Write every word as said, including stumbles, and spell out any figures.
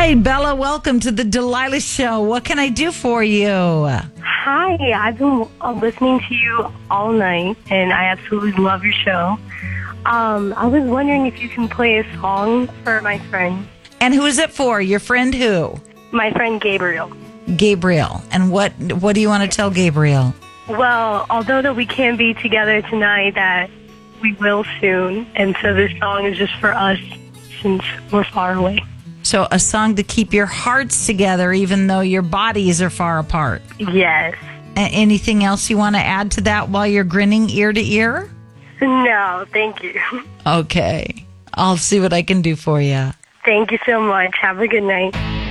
Hi, Bella. Welcome to the Delilah Show. What can I do for you? Hi, I've been uh, listening to you all night, and I absolutely love your show. Um, I was wondering if you can play a song for my friend. And who is it for? Your friend who? My friend Gabriel. Gabriel. And what what do you want to tell Gabriel? Well, although that we can't be together tonight, that we will soon, and so this song is just for us since we're far away. So a song to keep your hearts together even though your bodies are far apart. Yes. A- anything else you want to add to that while you're grinning ear to ear? No, thank you. Okay. I'll see what I can do for you. Thank you so much. Have a good night.